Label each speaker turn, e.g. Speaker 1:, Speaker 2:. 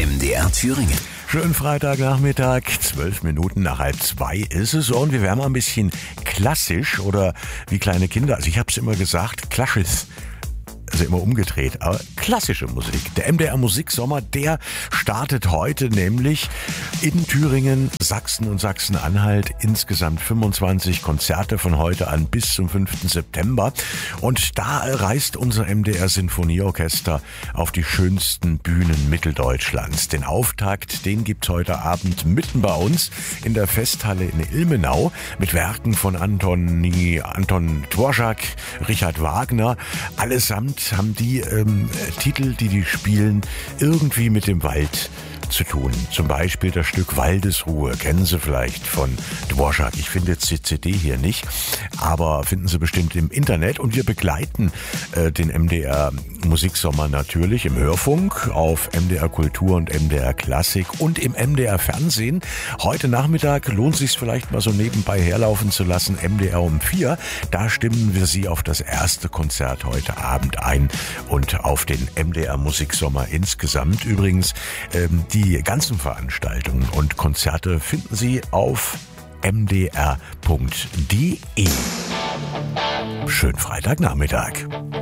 Speaker 1: MDR Thüringen.
Speaker 2: Schönen Freitagnachmittag, 12 Minuten nach 1:30 ist es und wir werden mal ein bisschen klassisch oder wie kleine Kinder, also ich habe es immer gesagt, klassisch. Also immer umgedreht, aber klassische Musik. Der MDR Musiksommer, der startet heute nämlich in Thüringen, Sachsen und Sachsen-Anhalt. Insgesamt 25 Konzerte von heute an bis zum 5. September. Und da reist unser MDR Sinfonieorchester auf die schönsten Bühnen Mitteldeutschlands. Den Auftakt, den gibt's heute Abend mitten bei uns in der Festhalle in Ilmenau mit Werken von Anton Dvorak, Richard Wagner. Allesamt haben die Titel, die spielen, irgendwie mit dem Wald zu tun. Zum Beispiel das Stück Waldesruhe, kennen Sie vielleicht von Dvorak. Ich finde jetzt die CD hier nicht, aber finden Sie bestimmt im Internet. Und wir begleiten den MDR Musiksommer natürlich im Hörfunk, auf MDR Kultur und MDR Klassik und im MDR Fernsehen. Heute Nachmittag lohnt es sich vielleicht mal so nebenbei herlaufen zu lassen, MDR um 4. Da stimmen wir Sie auf das erste Konzert heute Abend ein und auf den MDR Musiksommer insgesamt. Übrigens, die ganzen Veranstaltungen und Konzerte finden Sie auf mdr.de. Schönen Freitagnachmittag.